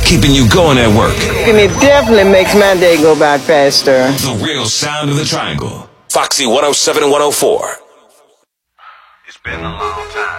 keeping you going at work. And it definitely makes my day go by faster. The real sound of the Triangle. Foxy 107 and 104. It's been a long